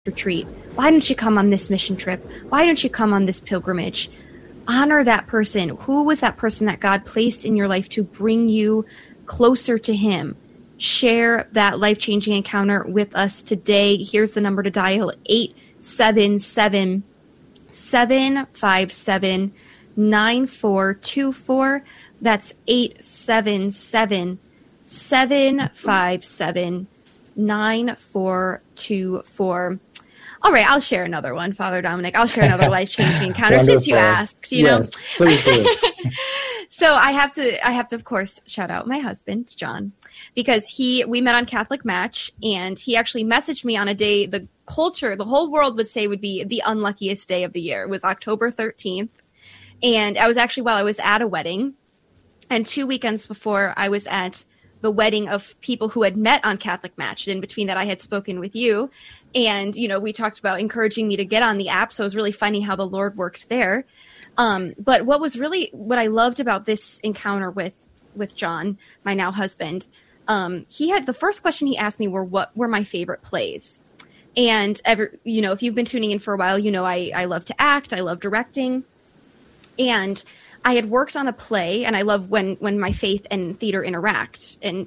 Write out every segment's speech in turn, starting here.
retreat? Why don't you come on this mission trip? Why don't you come on this pilgrimage? Honor that person. Who was that person that God placed in your life to bring you closer to him? Share that life-changing encounter with us today. Here's the number to dial: 877-757-9424. That's 877-757-9424. All right, I'll share another one, Father Dominic. I'll share another life-changing encounter since you asked, you know. Yes, please do. So I have to, of course, shout out my husband, John, because we met on Catholic Match, and he actually messaged me on a day the whole world would say would be the unluckiest day of the year. It was October 13th. And I was at a wedding, and 2 weekends before I was at the wedding of people who had met on Catholic Match. And in between that, I had spoken with you, and, you know, we talked about encouraging me to get on the app. So it was really funny how the Lord worked there. But what I loved about this encounter with John, my now husband, the first question he asked me were, what were my favorite plays? And if you've been tuning in for a while, you know, I love to act, I love directing. And I had worked on a play, and I love when my faith and theater interact. And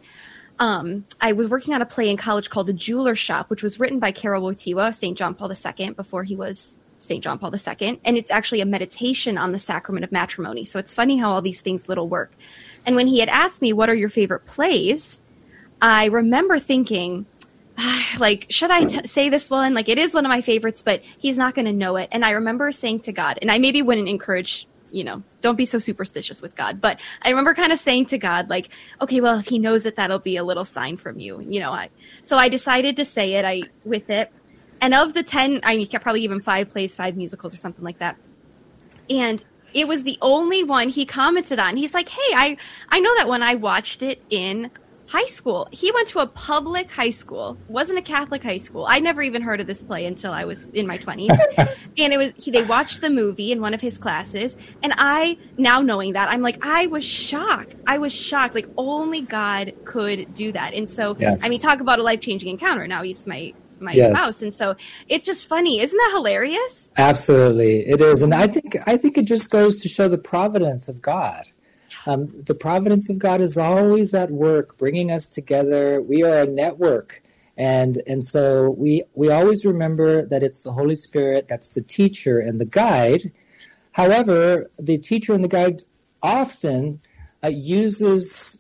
I was working on a play in college called The Jeweler's Shop, which was written by Karol Wojtyła, St. John Paul II, before he was St. John Paul II. And it's actually a meditation on the sacrament of matrimony. So it's funny how all these things little work. And when he had asked me, what are your favorite plays? I remember thinking, like, should I say this one? Like, it is one of my favorites, but he's not going to know it. And I remember saying to God, and I maybe wouldn't encourage, don't be so superstitious with God. But I remember kind of saying to God, like, okay, well, if he knows it, that'll be a little sign from you. So I decided to say it with it. And of the 10, I kept probably even 5 plays, 5 musicals or something like that. And it was the only one he commented on. He's like, hey, I know that one. I watched it in high school. He went to a public high school, wasn't a Catholic high school. I never even heard of this play until I was in my 20s. And they watched the movie in one of his classes. And now knowing that, I'm like, I was shocked. Like, only God could do that. And so, yes. I mean, talk about a life-changing encounter. Now he's my yes. spouse. And so it's just funny. Isn't that hilarious? Absolutely. It is. And I think it just goes to show the providence of God. The providence of God is always at work, bringing us together. We are a network. And so we always remember that it's the Holy Spirit that's the teacher and the guide. However, the teacher and the guide often uses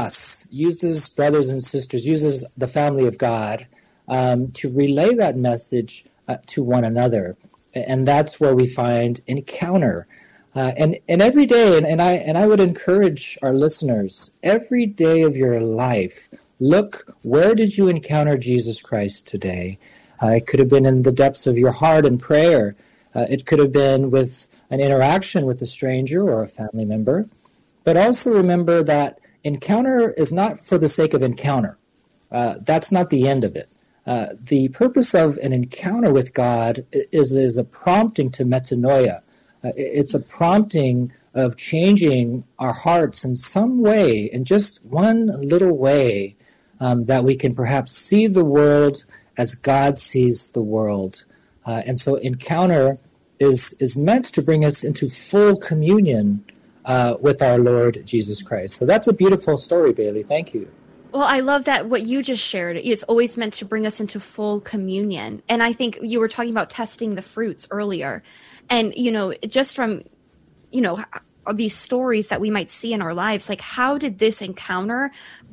brothers and sisters, uses the family of God to relay that message to one another. And that's where we find encounter. And every day, and I would encourage our listeners, every day of your life, look, where did you encounter Jesus Christ today? It could have been in the depths of your heart in prayer. It could have been with an interaction with a stranger or a family member. But also remember that encounter is not for the sake of encounter. That's not the end of it. The purpose of an encounter with God is a prompting to metanoia. It's a prompting of changing our hearts in some way, in just one little way, that we can perhaps see the world as God sees the world. And so encounter is meant to bring us into full communion with our Lord Jesus Christ. So that's a beautiful story, Bailey. Thank you. Well, I love that what you just shared. It's always meant to bring us into full communion. And I think you were talking about testing the fruits earlier. And, just from, these stories that we might see in our lives, like, how did this encounter,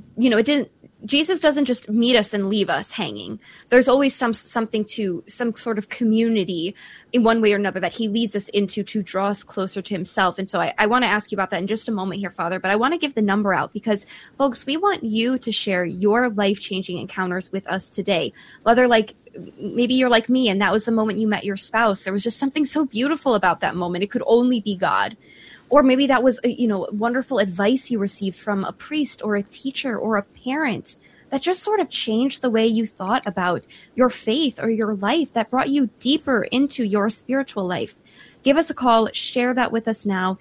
Jesus doesn't just meet us and leave us hanging. There's always some sort of community in one way or another that he leads us into to draw us closer to himself. And so I want to ask you about that in just a moment here, Father, but I want to give the number out because, folks, we want you to share your life-changing encounters with us today. Whether, like, maybe you're like me and that was the moment you met your spouse. There was just something so beautiful about that moment. It could only be God. Or maybe that was, wonderful advice you received from a priest or a teacher or a parent that just sort of changed the way you thought about your faith or your life, that brought you deeper into your spiritual life. Give us a call. Share that with us now.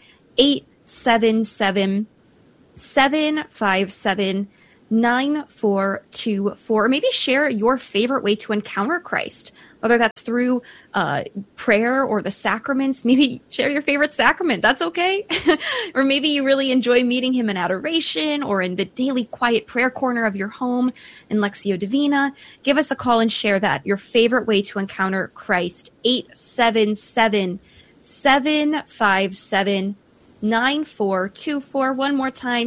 877-757-9424. Or maybe share your favorite way to encounter Christ. whether that's through prayer or the sacraments. Maybe share your favorite sacrament. That's okay. Or maybe you really enjoy meeting him in adoration or in the daily quiet prayer corner of your home in Lectio Divina. Give us a call and share that. Your favorite way to encounter Christ. 877-757-9424. One more time,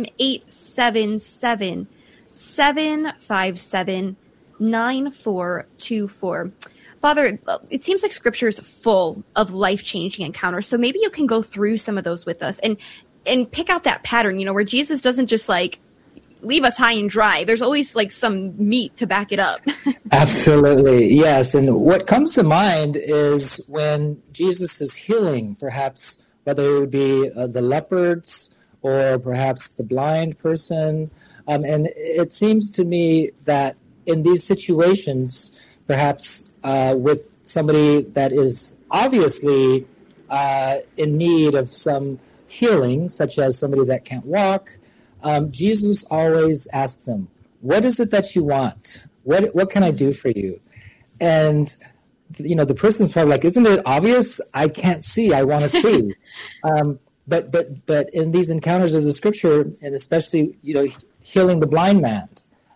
877-757-9424. Father, it seems like Scripture is full of life-changing encounters. So maybe you can go through some of those with us and pick out that pattern, where Jesus doesn't just like leave us high and dry. There's always like some meat to back it up. Absolutely. Yes. And what comes to mind is when Jesus is healing, perhaps whether it would be the leopards or perhaps the blind person. And it seems to me that in these situations, perhaps with somebody that is obviously in need of some healing, such as somebody that can't walk, Jesus always asks them, what is it that you want? What can I do for you? And, the person's probably like, isn't it obvious? I can't see. I want to see. But in these encounters of the Scripture, and especially, healing the blind man,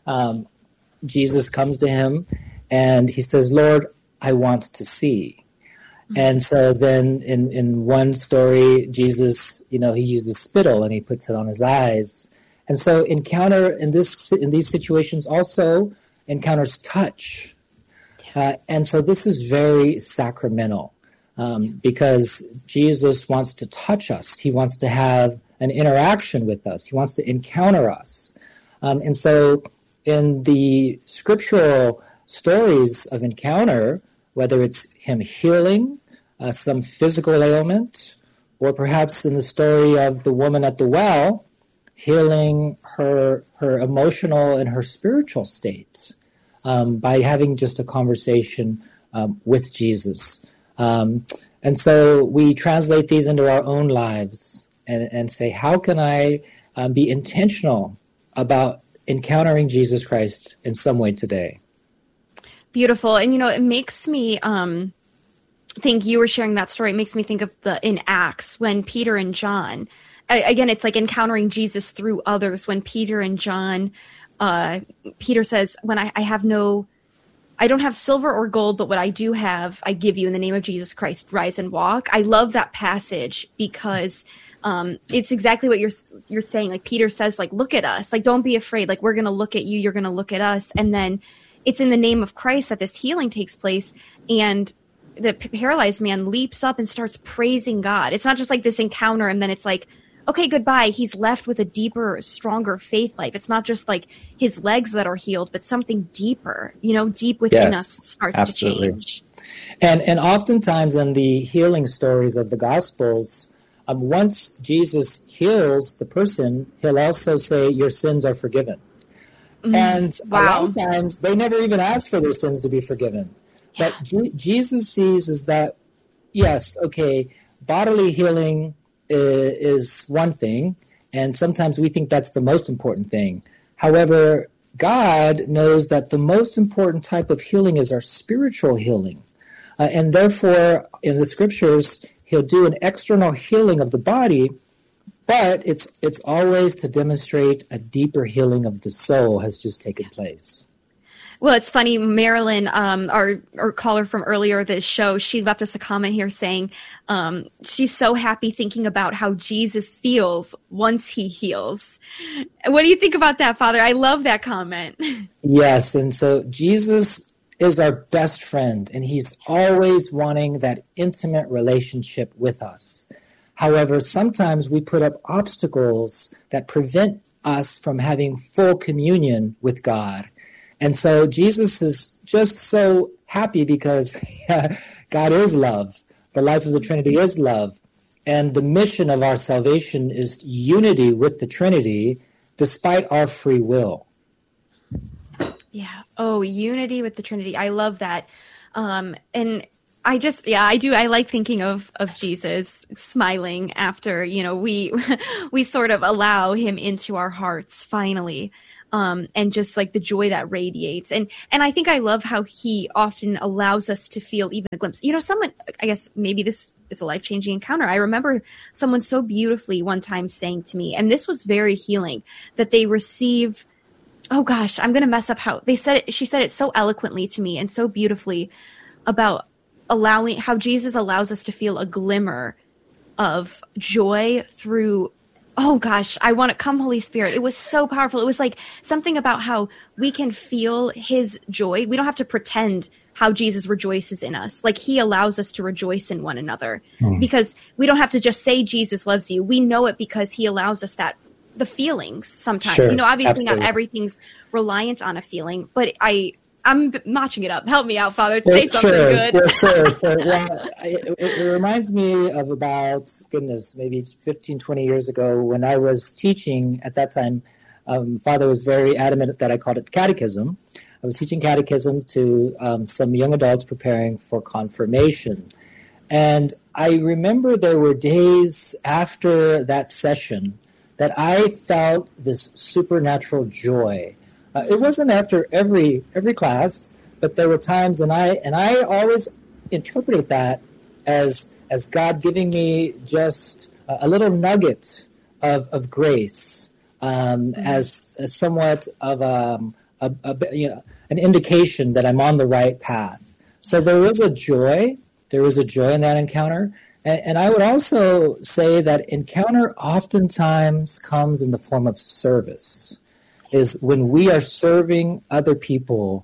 Jesus comes to him and he says, Lord, I want to see. And so then in one story, Jesus, he uses spittle and he puts it on his eyes. And so in these situations also encounters touch. And so this is very sacramental because Jesus wants to touch us. He wants to have an interaction with us. He wants to encounter us. And so in the scriptural stories of encounter, whether it's him healing some physical ailment, or perhaps in the story of the woman at the well, healing her emotional and her spiritual state by having just a conversation with Jesus. And so we translate these into our own lives and say, how can I be intentional about encountering Jesus Christ in some way today? Beautiful. And, it makes me think, you were sharing that story, it makes me think of in Acts when Peter and John, again, it's like encountering Jesus through others. When Peter and John, Peter says, when I don't have silver or gold, but what I do have, I give you in the name of Jesus Christ, rise and walk. I love that passage because it's exactly what you're saying. Like Peter says, like, look at us, like, don't be afraid. Like, we're going to look at you. You're going to look at us. And then it's in the name of Christ that this healing takes place. And the paralyzed man leaps up and starts praising God. It's not just like this encounter and then it's like, okay, goodbye. He's left with a deeper, stronger faith life. It's not just like his legs that are healed, but something deeper, deep within us starts absolutely. To change. And oftentimes in the healing stories of the Gospels, once Jesus heals the person, he'll also say, your sins are forgiven. Mm-hmm. And a lot of times they never even ask for their sins to be forgiven. Yeah. But Jesus sees is that, yes, okay, bodily healing is one thing, and sometimes we think that's the most important thing. However, God knows that the most important type of healing is our spiritual healing. And therefore, in the Scriptures, he'll do an external healing of the body, but it's always to demonstrate a deeper healing of the soul has just taken place. Well, it's funny, Marilyn, our caller from earlier this show, she left us a comment here saying she's so happy thinking about how Jesus feels once he heals. What do you think about that, Father? I love that comment. Yes, and so Jesus is our best friend, and he's always wanting that intimate relationship with us. However, sometimes we put up obstacles that prevent us from having full communion with God. And so Jesus is just so happy because God is love. The life of the Trinity is love. And the mission of our salvation is unity with the Trinity despite our free will. Yeah. Oh, unity with the Trinity. I love that. And I do. I like thinking of Jesus smiling after, we sort of allow him into our hearts finally. and just like the joy that radiates. And I think I love how he often allows us to feel even a glimpse. Someone, I guess maybe this is a life-changing encounter. I remember someone so beautifully one time saying to me, and this was very healing, that they receive, oh gosh, I'm going to mess up how they said it. She said it so eloquently to me and so beautifully about allowing how Jesus allows us to feel a glimmer of joy through, oh gosh, I want to come, Holy Spirit. It was so powerful. It was like something about how we can feel his joy. We don't have to pretend how Jesus rejoices in us. Like he allows us to rejoice in one another because we don't have to just say Jesus loves you. We know it because he allows us the feelings sometimes. Sure, Obviously absolutely. not everything's reliant on a feeling, but I'm matching it up. Help me out, Father. Say something good. Yes, sir. It reminds me of about, maybe 15, 20 years ago when I was teaching at that time. Father was very adamant that I called it catechism. I was teaching catechism to some young adults preparing for confirmation. And I remember there were days after that session that I felt this supernatural joy. It wasn't after every class, but there were times, and I always interpreted that as God giving me just a little nugget of grace, as somewhat of an indication that I'm on the right path. So there was a joy. There was a joy in that encounter. And I would also say that encounter oftentimes comes in the form of service. Is when we are serving other people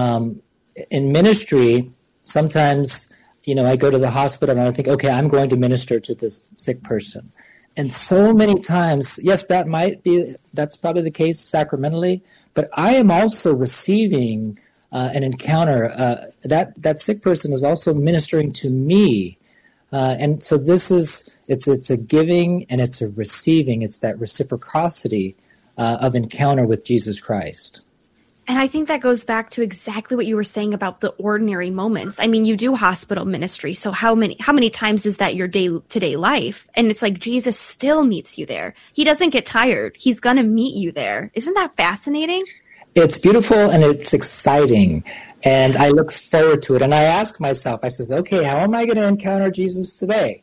in ministry. Sometimes, I go to the hospital and I think, okay, I'm going to minister to this sick person. And so many times, yes, that's probably the case sacramentally, but I am also receiving an encounter. That sick person is also ministering to me. And so it's a giving and it's a receiving. It's that reciprocity of encounter with Jesus Christ. And I think that goes back to exactly what you were saying about the ordinary moments. I mean, you do hospital ministry, so how many times is that your day-to-day life? And it's like Jesus still meets you there. He doesn't get tired. He's going to meet you there. Isn't that fascinating? It's beautiful and it's exciting. And I look forward to it. And I ask myself, I says, okay, how am I going to encounter Jesus today?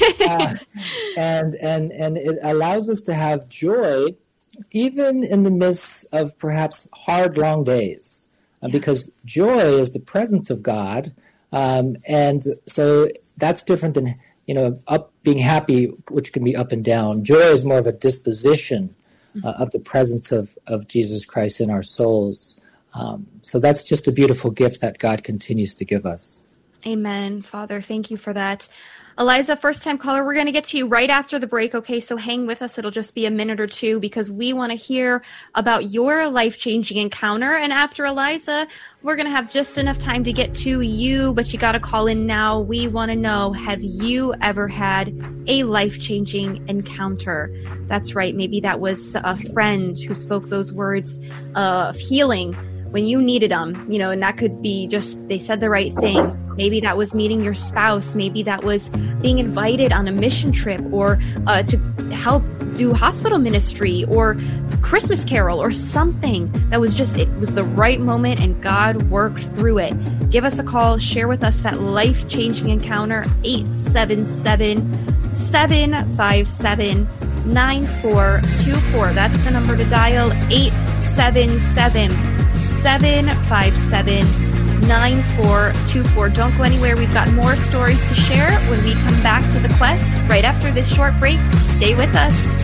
And it allows us to have joy even in the midst of perhaps hard, long days, because joy is the presence of God. And so that's different than, being happy, which can be up and down. Joy is more of a disposition of the presence of Jesus Christ in our souls. So that's just a beautiful gift that God continues to give us. Amen, Father. Thank you for that. Eliza, first-time caller, we're going to get to you right after the break, okay? So hang with us. It'll just be a minute or two because we want to hear about your life-changing encounter. And after Eliza, we're going to have just enough time to get to you, but you got to call in now. We want to know, have you ever had a life-changing encounter? That's right. Maybe that was a friend who spoke those words of healing when you needed them, and that could be just they said the right thing. Maybe that was meeting your spouse. Maybe that was being invited on a mission trip or to help do hospital ministry or Christmas Carol or something that was it was the right moment and God worked through it. Give us a call. Share with us that life-changing encounter, 877-757-9424. That's the number to dial, 877-757-9424. Don't go anywhere. We've got more stories to share when we come back to The Quest right after this short break. Stay with us.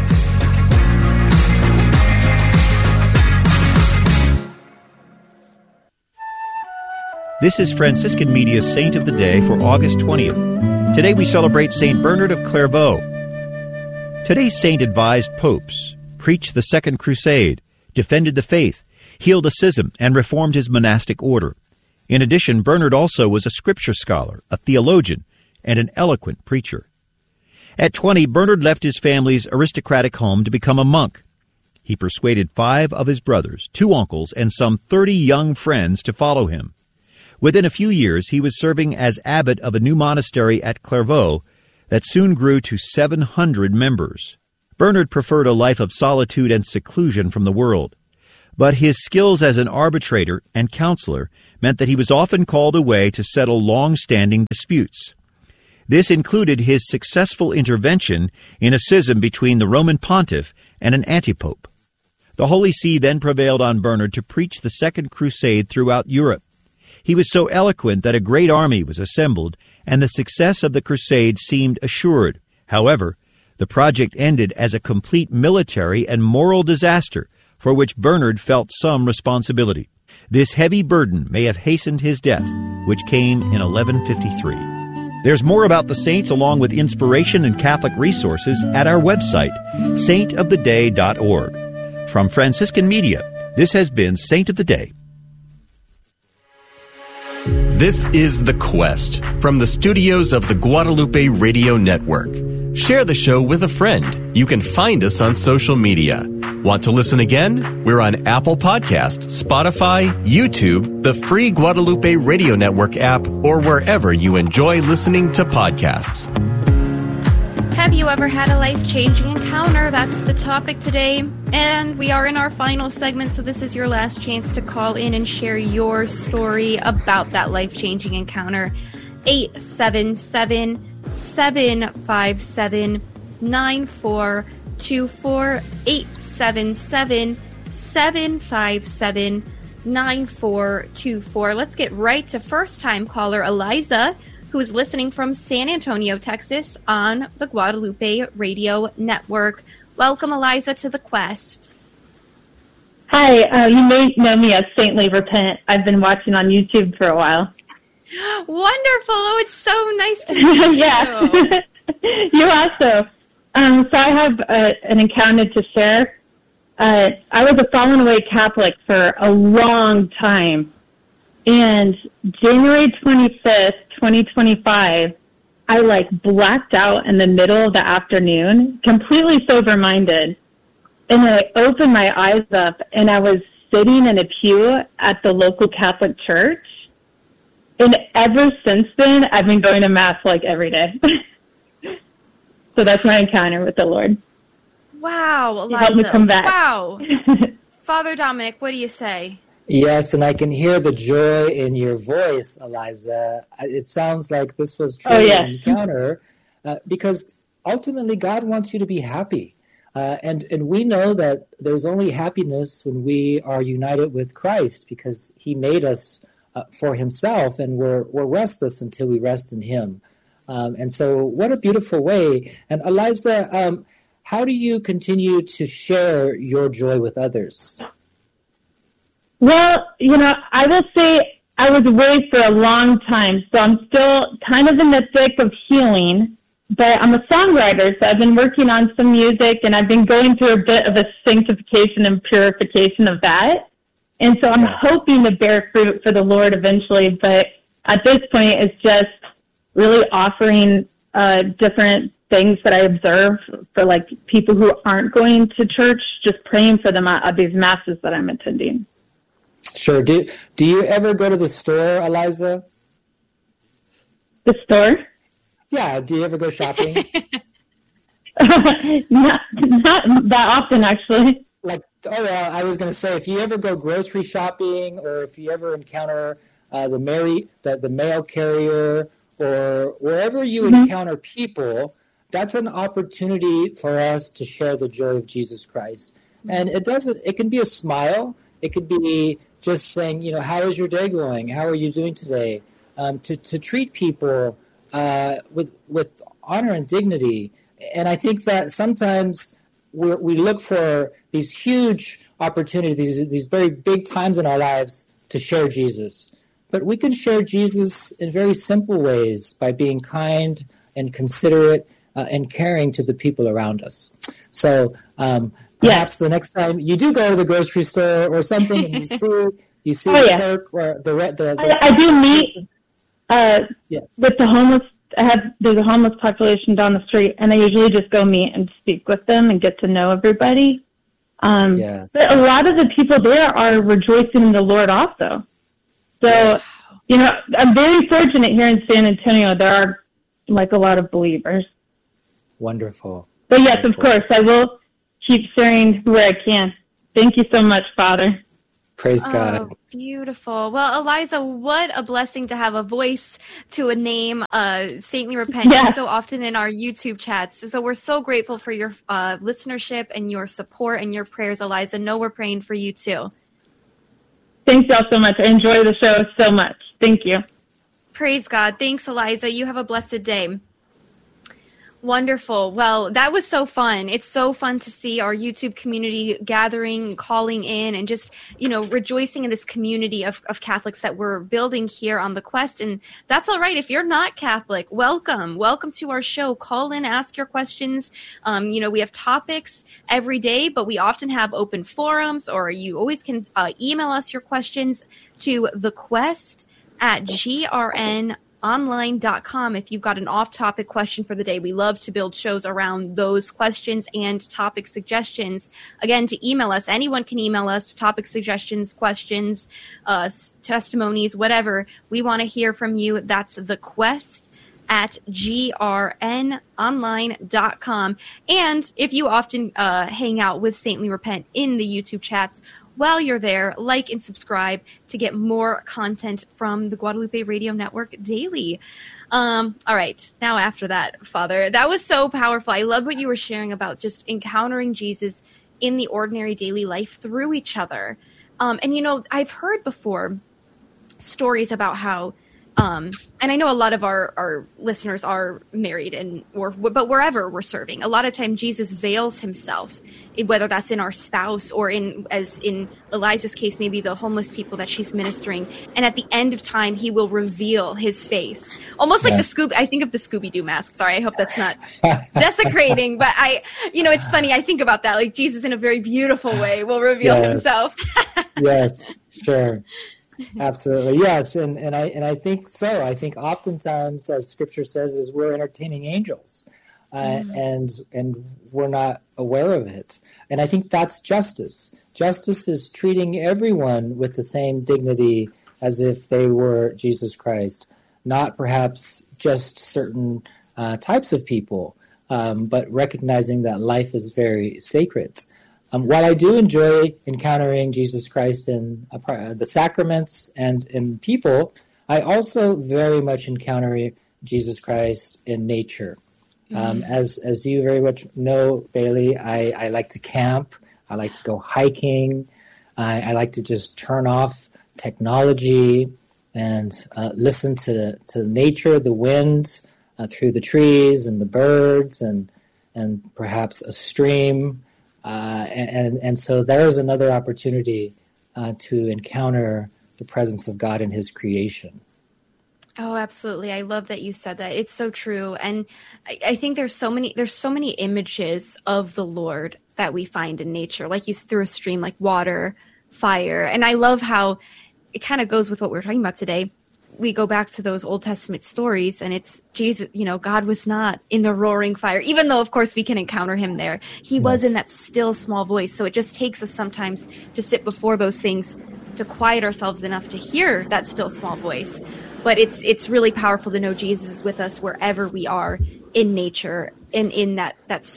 This is Franciscan Media's Saint of the Day for August 20th. Today we celebrate St. Bernard of Clairvaux. Today's saint advised popes, preached the Second Crusade, defended the faith, healed a schism, and reformed his monastic order. In addition, Bernard also was a scripture scholar, a theologian, and an eloquent preacher. At 20, Bernard left his family's aristocratic home to become a monk. He persuaded 5 of his brothers, 2 uncles, and some 30 young friends to follow him. Within a few years, he was serving as abbot of a new monastery at Clairvaux that soon grew to 700 members. Bernard preferred a life of solitude and seclusion from the world. but his skills as an arbitrator and counselor meant that he was often called away to settle long-standing disputes. This included his successful intervention in a schism between the Roman pontiff and an antipope. The Holy See then prevailed on Bernard to preach the Second Crusade throughout Europe. He was so eloquent that a great army was assembled, and the success of the crusade seemed assured. However, the project ended as a complete military and moral disaster for which Bernard felt some responsibility. This heavy burden may have hastened his death, which came in 1153. There's more about the saints along with inspiration and Catholic resources at our website, saintoftheday.org. From Franciscan Media, this has been Saint of the Day. This is The Quest from the studios of the Guadalupe Radio Network. Share the show with a friend. You can find us on social media. Want to listen again? We're on Apple Podcasts, Spotify, YouTube, the free Guadalupe Radio Network app, or wherever you enjoy listening to podcasts. Have you ever had a life-changing encounter? That's the topic today. And we are in our final segment, so this is your last chance to call in and share your story about that life-changing encounter. 877-757-9424. 877-757-9424. Let's get right to first-time caller Eliza, who is listening from San Antonio, Texas, on the Guadalupe Radio Network. Welcome, Eliza, to The Quest. Hi, you may know me as Saintly Repent. I've been watching on YouTube for a while. Wonderful. Oh, it's so nice to meet you. Yeah. You also. So I have an encounter to share. I was a fallen away Catholic for a long time. And January 25th, 2025, I blacked out in the middle of the afternoon, completely sober-minded. And I opened my eyes up and I was sitting in a pew at the local Catholic church. And ever since then, I've been going to Mass every day. So that's my encounter with the Lord. Wow, Eliza. Help me come back. Wow. Father Dominic, what do you say? Yes, and I can hear the joy in your voice, Eliza. It sounds like this was truly an encounter because ultimately God wants you to be happy. And we know that there's only happiness when we are united with Christ because he made us for himself, and we're restless until we rest in him. And so what a beautiful way. And Eliza, how do you continue to share your joy with others? Well, I will say I was away for a long time, so I'm still kind of in the thick of healing, but I'm a songwriter, so I've been working on some music, and I've been going through a bit of a sanctification and purification of that. And so I'm hoping to bear fruit for the Lord eventually, but at this point, it's just really offering different things that I observe for people who aren't going to church, just praying for them at these masses that I'm attending. Sure. Do you ever go to the store, Eliza? The store? Yeah. Do you ever go shopping? Not that often, actually. I was going to say, if you ever go grocery shopping, or if you ever encounter the mail carrier, or wherever you encounter people, that's an opportunity for us to share the joy of Jesus Christ. And it can be a smile. It could be just saying, how is your day going? How are you doing today? To treat people with honor and dignity. And I think that sometimes we look for these huge opportunities, these very big times in our lives to share Jesus. But we can share Jesus in very simple ways by being kind and considerate and caring to the people around us. So perhaps the next time you do go to the grocery store or something and you see the clerk or I do meet with the homeless. There's a homeless population down the street, and I usually just go meet and speak with them and get to know everybody. But a lot of the people there are rejoicing in the Lord also. So, I'm very fortunate here in San Antonio. There are a lot of believers. Wonderful. But yes, of course, I will keep sharing where I can. Thank you so much, Father. Praise God. Oh, beautiful. Well, Eliza, what a blessing to have a voice to a name, Saintly Repent, so often in our YouTube chats. So we're so grateful for your listenership and your support and your prayers, Eliza. Know we're praying for you too. Thanks y'all so much. I enjoy the show so much. Thank you. Praise God. Thanks, Eliza. You have a blessed day. Wonderful. Well, that was so fun. It's so fun to see our YouTube community gathering, calling in, and just, rejoicing in this community of Catholics that we're building here on The Quest. And that's all right. If you're not Catholic, welcome. Welcome to our show. Call in, ask your questions. We have topics every day, but we often have open forums, or you always can email us your questions to thequest@grnonline.com if you've got an off-topic question for the day. We love to build shows around those questions and topic suggestions. Again, to email us, anyone can email us topic suggestions, questions, testimonies, whatever. We want to hear from you. That's thequest@grnonline.com. And if you often hang out with Saintly Repent in the YouTube chats, while you're there, like and subscribe to get more content from the Guadalupe Radio Network daily. All right. Now after that, Father, that was so powerful. I love what you were sharing about just encountering Jesus in the ordinary daily life through each other. And I've heard before stories about how, and I know a lot of our listeners are married but wherever we're serving, a lot of time Jesus veils himself, whether that's in our spouse or as in Eliza's case, maybe the homeless people that she's ministering. And at the end of time, he will reveal his face, almost like I think of the Scooby-Doo mask. Sorry, I hope that's not desecrating, but it's funny. I think about that, like Jesus in a very beautiful way will reveal himself. Yes, sure. Absolutely. Yes. And I think so. I think oftentimes, as scripture says, is we're entertaining angels and we're not aware of it. And I think that's justice. Justice is treating everyone with the same dignity as if they were Jesus Christ, not perhaps just certain types of people, but recognizing that life is very sacred. While I do enjoy encountering Jesus Christ in the sacraments and in people, I also very much encounter Jesus Christ in nature. As you very much know, Bailey, I like to camp. I like to go hiking. I like to just turn off technology and listen to nature, the wind through the trees and the birds and perhaps a stream. And so there is another opportunity to encounter the presence of God in his creation. Oh, absolutely. I love that you said that. It's so true. And I think there's so many images of the Lord that we find in nature, like you through a stream, like water, fire. And I love how it kind of goes with what we're talking about today. We go back to those Old Testament stories, and it's Jesus, God was not in the roaring fire, even though, of course, we can encounter him there. He was in that still small voice. So it just takes us sometimes to sit before those things, to quiet ourselves enough to hear that still small voice. But it's really powerful to know Jesus is with us wherever we are in nature and in that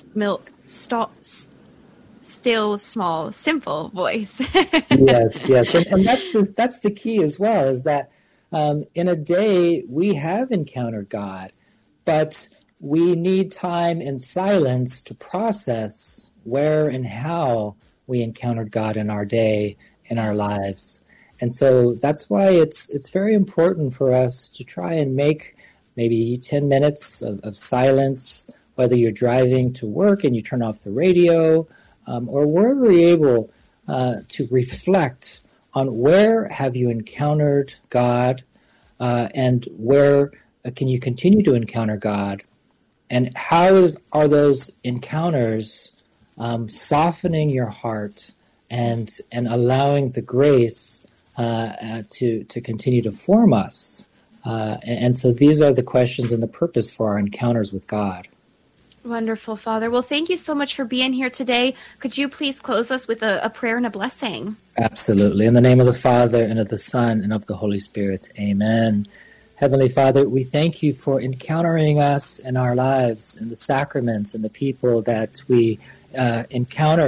still small, simple voice. Yes. And that's the key as well, is that in a day, we have encountered God, but we need time and silence to process where and how we encountered God in our day, in our lives. And so that's why it's very important for us to try and make maybe 10 minutes of silence, whether you're driving to work and you turn off the radio, or wherever you're able to reflect on where have you encountered God, and where can you continue to encounter God, and how are those encounters softening your heart and allowing the grace to continue to form us. And so these are the questions and the purpose for our encounters with God. Wonderful, Father. Well, thank you so much for being here today. Could you please close us with a prayer and a blessing? Absolutely. In the name of the Father, and of the Son, and of the Holy Spirit. Amen. Heavenly Father, we thank you for encountering us in our lives, in the sacraments, and the people that we encounter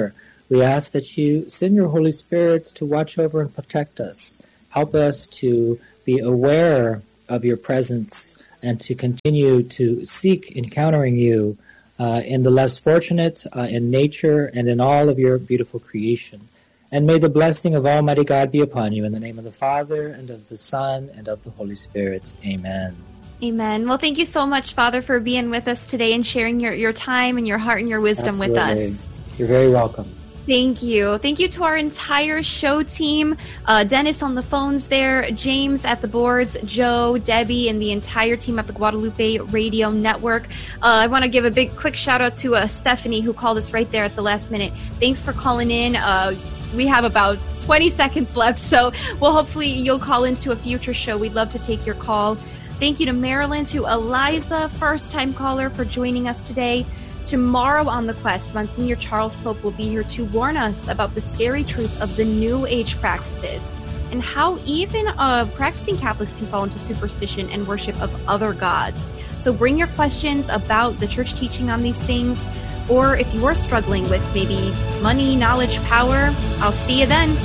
We ask that you send your Holy Spirit to watch over and protect us. Help us to be aware of your presence and to continue to seek encountering you in the less fortunate, in nature, and in all of your beautiful creation. And may the blessing of Almighty God be upon you. In the name of the Father, and of the Son, and of the Holy Spirit. Amen. Amen. Well, thank you so much, Father, for being with us today and sharing your time and your heart and your wisdom with us. You're very welcome. Thank you. Thank you to our entire show team, Dennis on the phones there, James at the boards, Joe, Debbie, and the entire team at the Guadalupe Radio Network. I want to give a big quick shout out to Stephanie, who called us right there at the last minute. Thanks for calling in. We have about 20 seconds left, so hopefully you'll call into a future show. We'd love to take your call. Thank you to Marilyn, to Eliza, first-time caller, for joining us today. Tomorrow on The Quest, Monsignor Charles Pope will be here to warn us about the scary truth of the New Age practices and how even practicing Catholics can fall into superstition and worship of other gods. So bring your questions about the church teaching on these things, or if you are struggling with maybe money, knowledge, power, I'll see you then.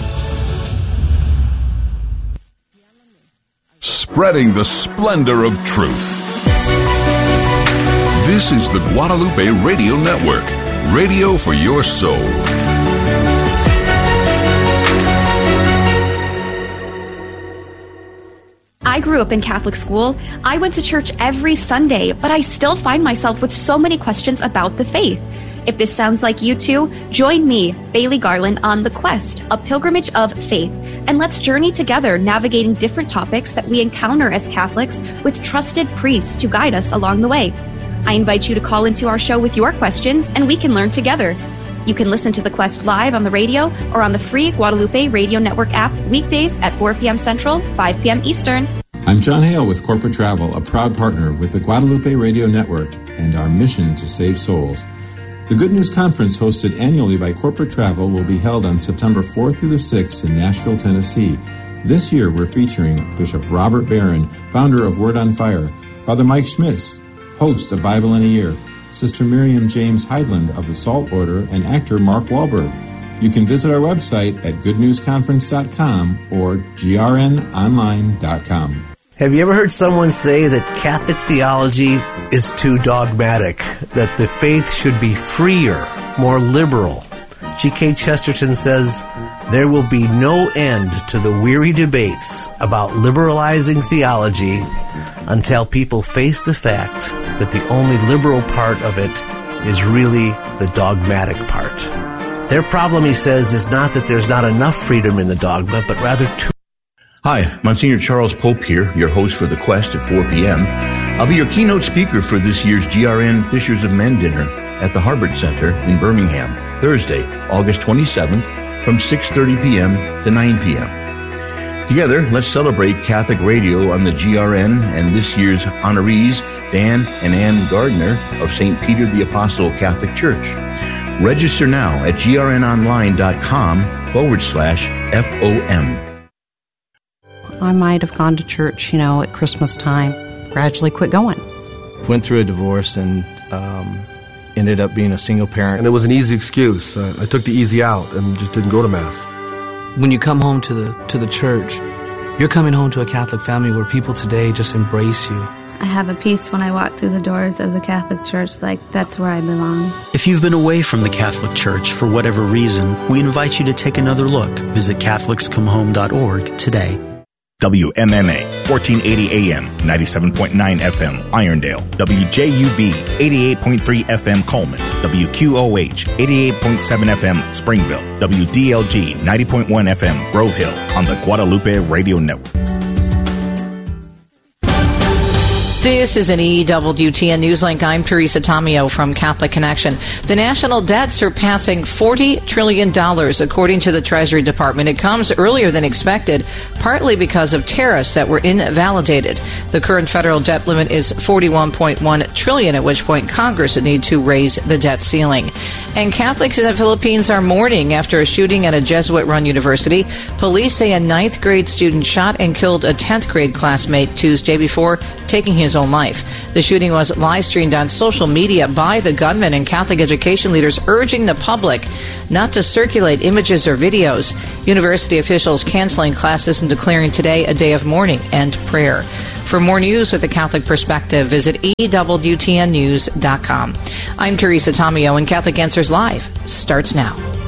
Spreading the splendor of truth. This is the Guadalupe Radio Network, radio for your soul. I grew up in Catholic school. I went to church every Sunday, but I still find myself with so many questions about the faith. If this sounds like you too, join me, Bailey Garland, on The Quest, a pilgrimage of faith, and let's journey together navigating different topics that we encounter as Catholics with trusted priests to guide us along the way. I invite you to call into our show with your questions, and we can learn together. You can listen to The Quest live on the radio or on the free Guadalupe Radio Network app weekdays at 4 p.m. Central, 5 p.m. Eastern. I'm John Hale with Corporate Travel, a proud partner with the Guadalupe Radio Network and our mission to save souls. The Good News Conference, hosted annually by Corporate Travel, will be held on September 4th through the 6th in Nashville, Tennessee. This year, we're featuring Bishop Robert Barron, founder of Word on Fire, Father Mike Schmitz, host of Bible in a Year, Sister Miriam James Heidland of the Salt Order, and actor Mark Wahlberg. You can visit our website at goodnewsconference.com or grnonline.com. Have you ever heard someone say that Catholic theology is too dogmatic, that the faith should be freer, more liberal? G.K. Chesterton says, there will be no end to the weary debates about liberalizing theology until people face the fact that the only liberal part of it is really the dogmatic part. Their problem, he says, is not that there's not enough freedom in the dogma, but rather too. Hi, Monsignor Charles Pope here, your host for The Quest at 4 p.m. I'll be your keynote speaker for this year's GRN Fishers of Men dinner at the Harvard Center in Birmingham, Thursday, August 27th from 6:30 p.m. to 9 p.m. Together, let's celebrate Catholic radio on the GRN and this year's honorees, Dan and Ann Gardner of St. Peter the Apostle Catholic Church. Register now at grnonline.com/FOM. I might have gone to church, at Christmas time, gradually quit going. Went through a divorce and ended up being a single parent. And it was an easy excuse. I took the easy out and just didn't go to Mass. When you come home to the church, you're coming home to a Catholic family where people today just embrace you. I have a peace when I walk through the doors of the Catholic Church, like that's where I belong. If you've been away from the Catholic Church for whatever reason, we invite you to take another look. Visit CatholicsComeHome.org today. WMMA, 1480 AM, 97.9 FM, Irondale. WJUV, 88.3 FM, Coleman. WQOH, 88.7 FM, Springville. WDLG, 90.1 FM, Grove Hill, on the Guadalupe Radio Network. This is an EWTN Newslink. I'm Teresa Tomeo from Catholic Connection. The national debt surpassing $40 trillion, according to the Treasury Department. It comes earlier than expected, partly because of tariffs that were invalidated. The current federal debt limit is $41.1 trillion, at which point Congress would need to raise the debt ceiling. And Catholics in the Philippines are mourning after a shooting at a Jesuit-run university. Police say a 9th grade student shot and killed a 10th grade classmate Tuesday before taking his his own life. The shooting was live streamed on social media by the gunman, and Catholic education leaders urging the public not to circulate images or videos. University officials canceling classes and declaring today a day of mourning and prayer. For more news with the Catholic Perspective, visit EWTNnews.com. I'm Teresa Tomeo, and Catholic Answers Live starts now.